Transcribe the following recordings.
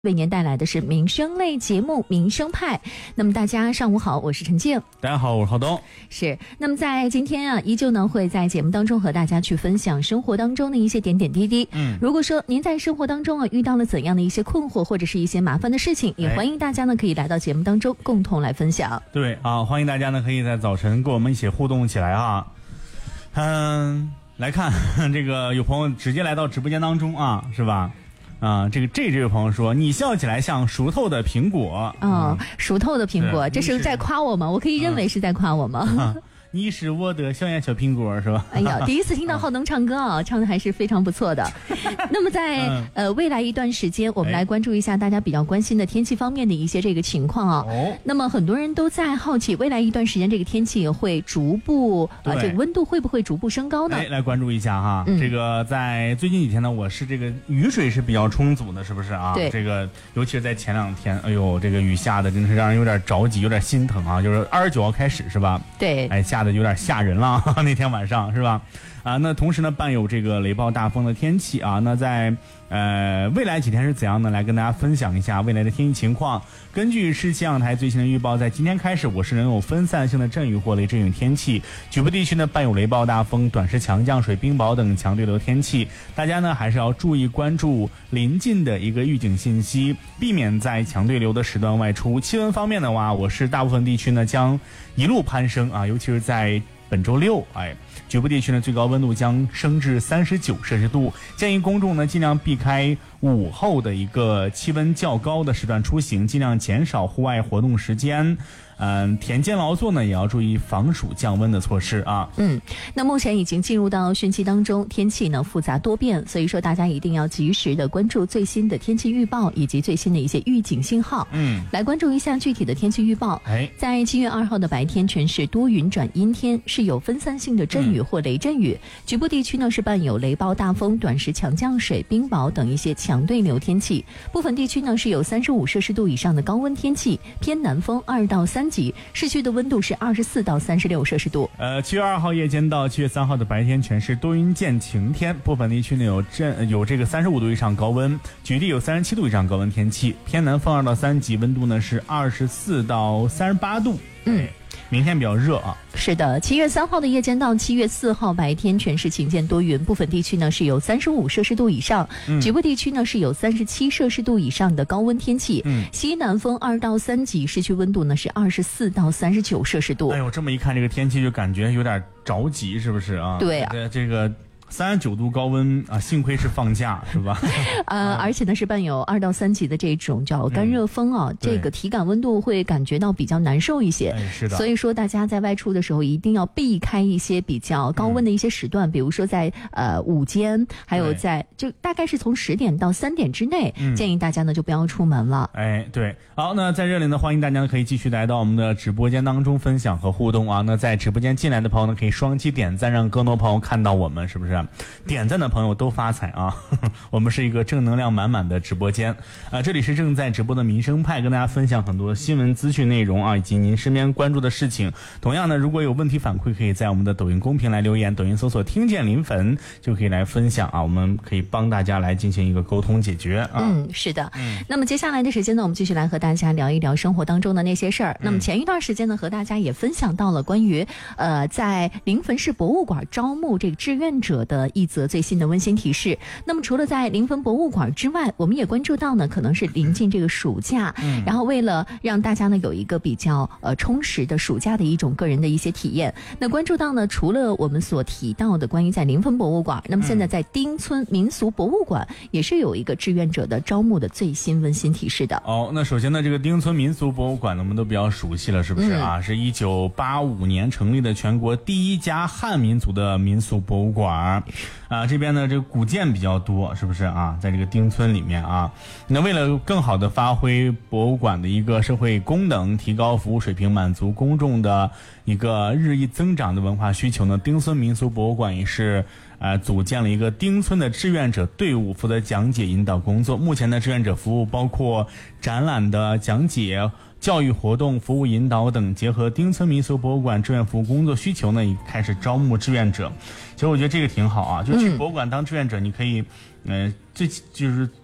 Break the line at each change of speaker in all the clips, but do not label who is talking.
为您带来的是民生类节目《民生派》。那么大家上午好，我是陈静。
大家好，我是浩东。
是。那么在今天啊，依旧呢会在节目当中和大家去分享生活当中的一些点点滴滴。如果说您在生活当中啊遇到了怎样的一些困惑或者是一些麻烦的事情，也欢迎大家呢可以来到节目当中共同来分享。
对啊，欢迎大家呢可以在早晨跟我们一起互动起来啊。来看这个有朋友直接来到直播间当中啊，是吧？这位朋友说，你笑起来像熟透的苹果。
熟透的苹果，这是在夸我吗？我可以认为是在夸我吗？
你是我的笑颜小苹果，是吧？
哎呀，第一次听到浩东唱歌啊，唱的还是非常不错的。那么在未来一段时间，我们来关注一下大家比较关心的天气方面的一些这个情况啊。那么很多人都在好奇，未来一段时间这个天气会逐步这个温度会不会逐步升高呢？
来关注一下哈。这个在最近几天呢，我是这个雨水是比较充足的，是不是啊？
对。
这个尤其是在前两天，哎呦，这个雨下的真是让人有点着急，有点心疼啊。就是29号开始是吧？
对。
下的有点吓人了，那天晚上是吧？那同时呢，伴有这个雷暴大风的天气啊。那在未来几天是怎样呢？来跟大家分享一下未来的天气情况。根据市气象台最新的预报，在今天开始，我市仍有分散性的阵雨或雷阵雨天气，局部地区呢伴有雷暴大风、短时强降水、冰雹等强对流天气。大家呢还是要注意关注临近的一个预警信息，避免在强对流的时段外出。气温方面的话，我市大部分地区呢将一路攀升啊，尤其是在本周六，局部地区呢最高温度将升至39摄氏度，建议公众呢尽量避开午后的一个气温较高的时段出行，尽量减少户外活动时间。田间劳作呢也要注意防暑降温的措施啊。
那目前已经进入到汛期当中，天气呢复杂多变，所以说大家一定要及时的关注最新的天气预报以及最新的一些预警信号。来关注一下具体的天气预报。在7月2号的白天，全市多云转阴天，是有分散性的阵雨或雷阵雨，局部地区呢是伴有雷暴大风、短时强降水、冰雹等一些强对流天气，部分地区呢是有35摄氏度以上的高温天气，偏南风2到3级，市区的温度是24到36摄氏度。
7月2号夜间到7月3号的白天，全市多云见晴天，部分地区呢有这个35度以上高温，局地有37度以上高温天气，偏南风2到3级，温度呢是24到38度。明天比较热啊。
是的，7月3号的夜间到7月4号白天，全市晴间多云，部分地区呢是有35摄氏度以上，局部地区呢是有37摄氏度以上的高温天气，西南风2到3级，市区温度呢是24到39摄氏度。
哎呦，这么一看这个天气就感觉有点着急，是不是啊？
对啊，
这个39度高温啊，幸亏是放假是吧？
而且呢是伴有2到3级的这种叫干热风啊，这个体感温度会感觉到比较难受一些。
是的。
所以说大家在外出的时候一定要避开一些比较高温的一些时段，比如说在午间，还有在就大概是从10点到3点之内，建议大家呢就不要出门了。
对。好，那在这里呢，欢迎大家可以继续来到我们的直播间当中分享和互动啊。那在直播间进来的朋友呢，可以双击点赞，让更多朋友看到我们，是不是？点赞的朋友都发财啊！我们是一个正能量满满的直播间这里是正在直播的民生派，跟大家分享很多新闻资讯内容啊，以及您身边关注的事情。同样呢，如果有问题反馈，可以在我们的抖音公屏来留言，抖音搜索听见临粉就可以来分享啊，我们可以帮大家来进行一个沟通解决啊。
是的。那么接下来的时间呢，我们继续来和大家聊一聊生活当中的那些事儿。那么前一段时间呢，和大家也分享到了关于在临汾市博物馆招募这个志愿者的一则最新的温馨提示。那么除了在临汾博物馆之外，我们也关注到呢，可能是临近这个暑假，然后为了让大家呢有一个比较充实的暑假的一种个人的一些体验，那关注到呢，除了我们所提到的关于在临汾博物馆，那么现在在丁村民俗博物馆也是有一个志愿者的招募的最新温馨提示的。
那首先呢，这个丁村民俗博物馆呢，我们都比较熟悉了，是不是啊？是1985年成立的全国第一家汉民族的民俗博物馆这边呢这个古建比较多，是不是啊？在这个丁村里面啊，那为了更好的发挥博物馆的一个社会功能，提高服务水平，满足公众的一个日益增长的文化需求呢，丁村民俗博物馆也是组建了一个丁村的志愿者队伍，负责讲解引导工作。目前的志愿者服务包括展览的讲解、教育活动、服务引导等，结合丁村民俗博物馆志愿服务工作需求呢，也开始招募志愿者。其实我觉得这个挺好啊，就去博物馆当志愿者，你可以就是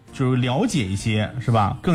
就是了解一些，是吧？更